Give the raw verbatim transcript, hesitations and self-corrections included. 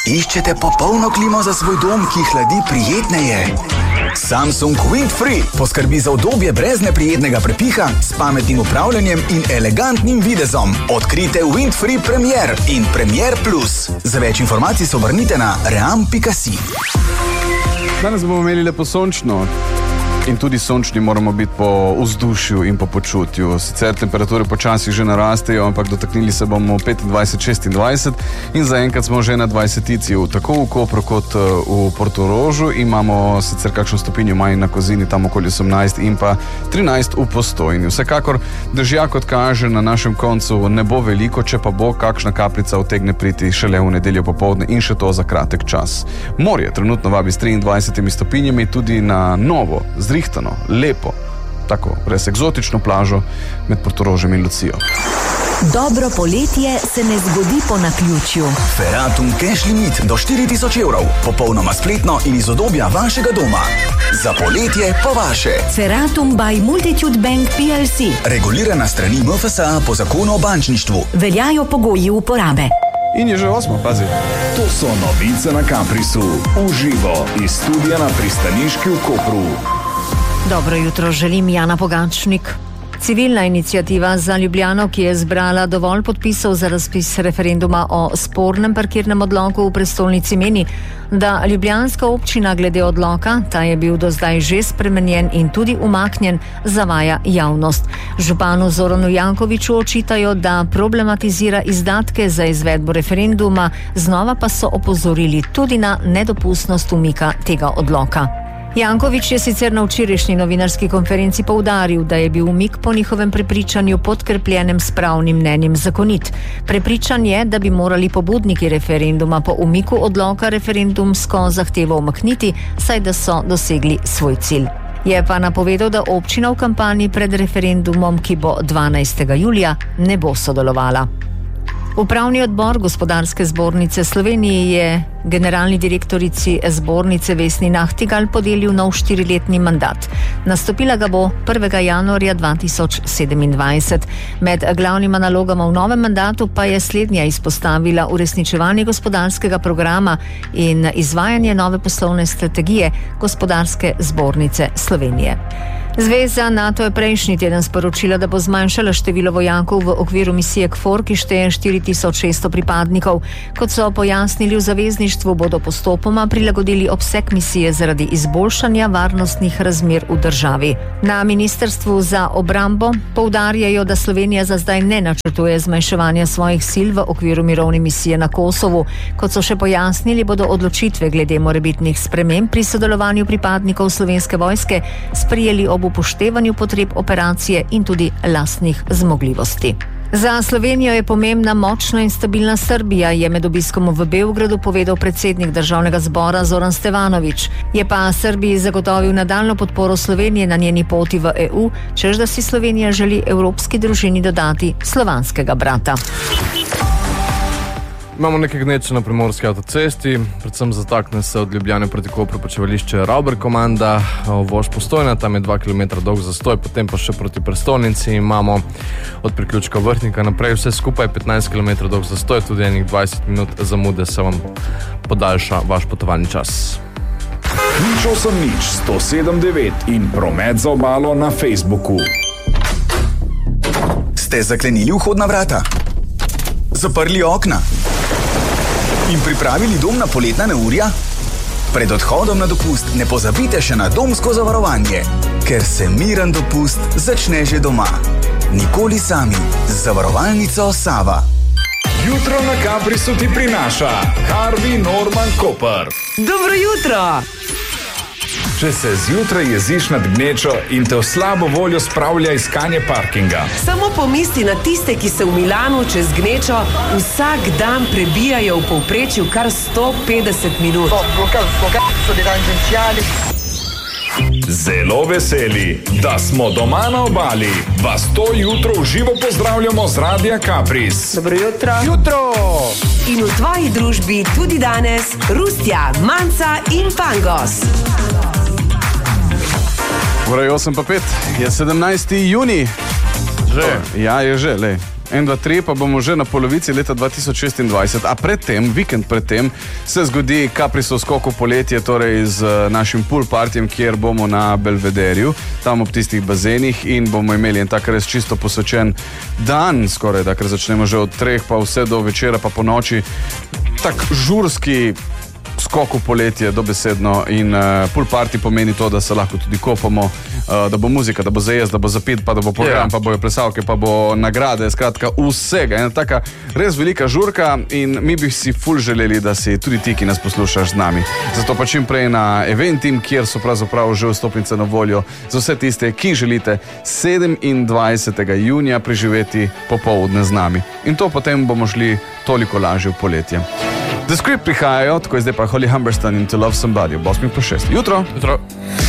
Iščete popolno klimo za svoj dom, ki hladi prijetneje? Samsung Windfree poskrbi za udobje brez neprijetnega prepiha, s pametnim upravljanjem in elegantnim videzom. Odkrite Windfree Premier in Premier Plus. Za več informacij se obrnite na ream pika si. Danes bomo imeli lepo sončno. In tudi sončni moramo biti po vzdušju in po počutju. Sicer temperature počasi že narastejo, ampak dotaknili se bomo petindvajset šestindvajset in zaenkrat smo že na dvajsetici. Tako v Kopru kot v Portorožu imamo sicer kakšno stopinjo manj na Kozini, tam okoli osemnajst in pa trinajst v Postojni. Vsekakor dežja, kot kaže, na našem koncu ne bo veliko, če pa bo, kakšna kapljica utegne priti šele v nedeljo popoldne in še to za kratek čas. Morje trenutno vabi s triindvajsetimi stopinjami tudi na novo, zrihtano, lepo, tako, res eksotično plažo med Portorožem in Lucijo. Dobro poletje se ne zgodi po naključju. Ferratum cash limit do štiri tisoč evrov, popolnoma spletno in iz udobja vašega doma. Za poletje po vaše. Ferratum by Multitude Bank P L C. Regulirana strani M F S A po zakonu o bančništvu. Veljajo pogoji uporabe. In je že osmo, pazi. To so novice na Caprisu. Uživo iz studija na pristaniški v Kopru. Dobro jutro, želim Jana Pogačnik. Civilna iniciativa za Ljubljano, ki je zbrala dovolj podpisov za razpis referenduma o spornem parkirnem odloku v prestolnici, meni, da ljubljanska občina glede odloka, ta je bil do zdaj že spremenjen in tudi umaknjen, zavaja javnost. Županu Zoranu Jankoviću očitajo, da problematizira izdatke za izvedbo referenduma, znova pa so opozorili tudi na nedopustnost umika tega odloka. Janković je sicer na včerajšnji novinarski konferenci poudaril, da je bil umik po njihovem prepričanju podkrpljenem s pravnim mnenjem zakonit. Prepričan je, da bi morali pobudniki referenduma po umiku odloka referendumsko zahtevo umakniti, saj da so dosegli svoj cilj. Je pa napovedal, da občina v kampanji pred referendumom, ki bo dvanajstega julija, ne bo sodelovala. Upravni odbor Gospodarske zbornice Slovenije je generalni direktorici zbornice Vesni Nahtigal podelil nov štiriletni mandat. Nastopila ga bo prvega januarja dva tisoč sedemindvajset. Med glavnima nalogama v novem mandatu pa je slednja izpostavila uresničevanje gospodarskega programa in izvajanje nove poslovne strategije Gospodarske zbornice Slovenije. Zveza NATO je prejšnji teden sporočila, da bo zmanjšala število vojakov v okviru misije K F O R, ki šteje štiri tisoč šeststo pripadnikov. Kot so pojasnili v zavezništvu, bodo postopoma prilagodili obseg misije zaradi izboljšanja varnostnih razmer v državi. Na Ministrstvu za obrambo poudarjajo, da Slovenija za zdaj ne načrtuje zmanjševanja svojih sil v okviru mirovne misije na Kosovu. Kot so še pojasnili, bodo odločitve glede morebitnih sprememb pri sodelovanju pripadnikov Slovenske vojske sprejeli ob upoštevanju potreb operacije in tudi lastnih zmogljivosti. Za Slovenijo je pomembna močna in stabilna Srbija, je med obiskom v Beogradu povedal predsednik Državnega zbora Zoran Stevanović. Je pa Srbiji zagotovil nadaljno podporo Slovenije na njeni poti v E U, čež da si Slovenija želi evropski družini dodati slovanskega brata. Imamo nekaj gneče na primorski avtocesti, predvsem zatakne se od Ljubljane proti Kopru počevališče Rauber komanda, vož Postojna, tam je dva kilometra dolg zastoj, potem pa še proti prestolnici imamo od priključka Vrhnika naprej vse skupaj petnajst kilometrov dolg zastoj, tudi enih dvajset minut zamude se vam podaljša vaš potovalni čas. Nič osem nič sto sedem devet in promet za obalo na Facebooku. Ste zaklenili vhodna vrata? Zaprli okna? In pripravili dom na poletna neurja? Pred odhodom na dopust ne pozabite še na domsko zavarovanje, ker se miren dopust začne že doma. Nikoli sami. Z zavarovalnico Sava. Jutro na Caprisu ti prinaša Harvey Norman Koper. Dobro jutro! Če se zjutraj jeziš nad gnečo in te v slabo voljo spravlja iskanje parkinga. Samo pomisli na tiste, ki se v Milanu čez gnečo vsak dan prebijajo v povprečju kar sto petdeset minut. Zelo veseli, da smo doma na obali. Vas to jutro v živo pozdravljamo z Radia Capris. Dobro jutro. Jutro! In v tvoji družbi tudi danes Rustja, Manca in Pangos. Ura je osem pa pet, je sedemnajsti junij. Že? Ja, je že, lej. en, dva, tri, pa bomo že na polovici leta dva tisoč šestindvajset, a predtem, vikend predtem, se zgodi Caprisov skok v poletje, torej z našim pool partijem, kjer bomo na Belvederju, tam ob tistih bazenih in bomo imeli en tak res čisto posvečen dan, skoraj da, ker začnemo že od treh pa vse do večera pa po noči. Tak žurski skok v poletje, dobesedno, in uh, pool party pomeni to, da se lahko tudi kopamo, uh, da bo muzika, da bo zajezd, da bo zapit, pa da bo program, yeah. pa bojo plesavke, pa bo nagrade, skratka vsega. Ena taka res velika žurka in mi bi si ful želeli, da si tudi ti, ki nas poslušaš, z nami. Zato pa čim prej na Eventim, kjer so pravzaprav že vstopnice na voljo za vse tiste, ki želite sedemindvajsetega junija preživeti popoldne z nami. In to potem bomo šli toliko lažje v poletje. The Script prihajajo, tako je zdaj pa Holly Humberstone in To Love Somebody, ob osmih po šest. Jutro! Jutro!